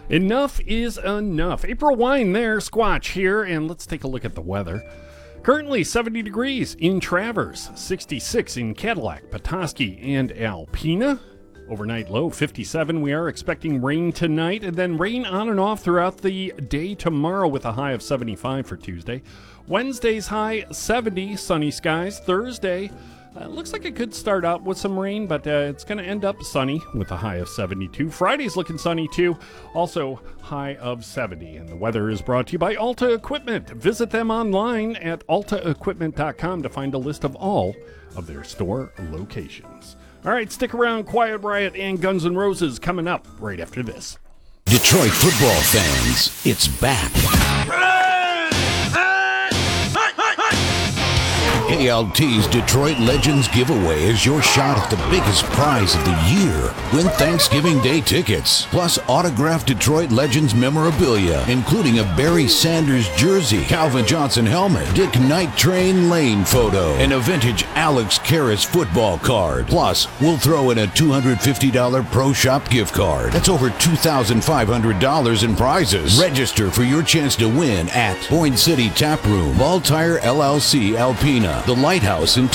Enough is enough. April wine there, Squatch here, and let's take a look at the weather. Currently 70 degrees in Traverse, 66 in Cadillac, Petoskey, and Alpena. Overnight low 57. We are expecting rain tonight and then rain on and off throughout the day tomorrow with a high of 75 for Tuesday. Wednesday's high 70, sunny skies. Thursday looks like it could start out with some rain, but it's going to end up sunny with a high of 72. Friday's looking sunny too, also high of 70. And the weather is brought to you by Alta Equipment. Visit them online at altaequipment.com to find a list of all of their store locations. All right, stick around. Quiet Riot and Guns N' Roses coming up right after this. Detroit football fans, it's back. ALT's Detroit Legends giveaway is your shot at the biggest prize of the year. Win Thanksgiving Day tickets, plus autographed Detroit Legends memorabilia, including a Barry Sanders jersey, Calvin Johnson helmet, Dick Night Train Lane photo, and a vintage Alex Karras football card. Plus, we'll throw in a $250 Pro Shop gift card. That's over $2,500 in prizes. Register for your chance to win at Boyne City Tap Room, Ball Tire LLC, Alpena, The Lighthouse in